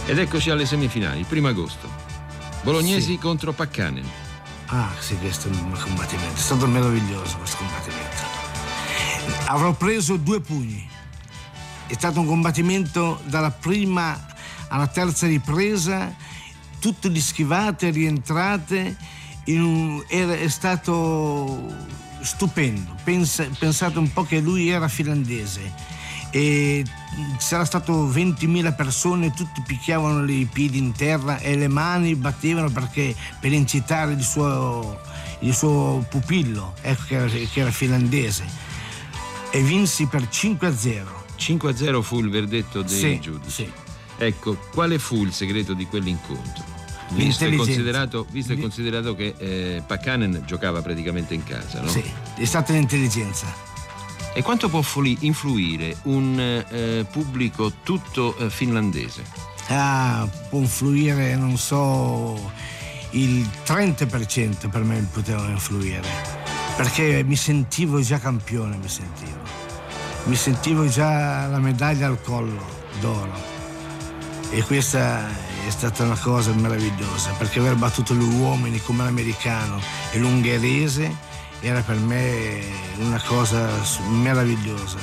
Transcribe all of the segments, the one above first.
Ed eccoci alle semifinali, il 1 agosto. Bolognesi contro Pakkanen. Ah, sì, questo è un combattimento. È stato meraviglioso questo combattimento. Avrò preso 2 pugni. È stato un combattimento dalla prima alla terza ripresa, tutte le schivate, rientrate. È stato stupendo. Pensate un po' che lui era finlandese e c'era stato 20.000 persone, tutti picchiavano i piedi in terra e le mani battevano per incitare il suo pupillo, ecco, che era finlandese, e vinsi per 5-0. 5-0 fu il verdetto dei giudici. Sì. Ecco, quale fu il segreto di quell'incontro? Visto e considerato che Pakkanen giocava praticamente in casa, no? Sì, è stata l'intelligenza. E quanto può influire un pubblico tutto finlandese? Può influire, non so, il 30% per me poteva influire, perché mi sentivo già campione, mi sentivo già la medaglia al collo d'oro, e questa è stata una cosa meravigliosa, perché aver battuto gli uomini come l'americano e l'ungherese era per me una cosa meravigliosa.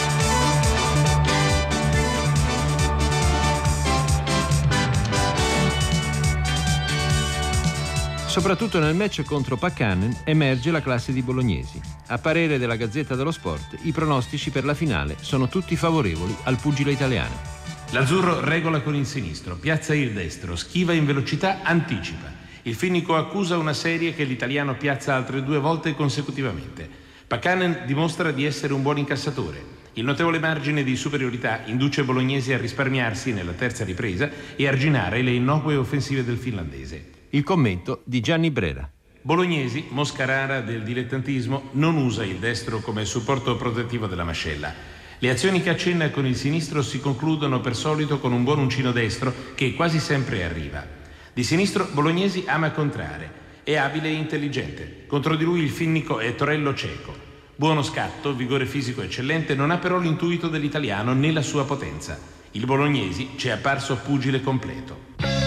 Soprattutto nel match contro Pakkanen emerge la classe di bolognesi. A parere della Gazzetta dello Sport, i pronostici per la finale sono tutti favorevoli al pugile italiano. L'azzurro regola con il sinistro, piazza il destro, schiva in velocità, anticipa. Il finnico accusa una serie che l'italiano piazza altre 2 volte consecutivamente. Pakkanen dimostra di essere un buon incassatore. Il notevole margine di superiorità induce i bolognesi a risparmiarsi nella terza ripresa e arginare le innocue offensive del finlandese. Il commento di Gianni Brera. Bolognesi, mosca rara del dilettantismo, non usa il destro come supporto protettivo della mascella. Le azioni che accenna con il sinistro si concludono per solito con un buon uncino destro che quasi sempre arriva. Di sinistro Bolognesi ama contrarre, è abile e intelligente. Contro di lui il finnico è Torello cieco. Buono scatto, vigore fisico eccellente, non ha però l'intuito dell'italiano né la sua potenza. Il Bolognesi ci è apparso pugile completo.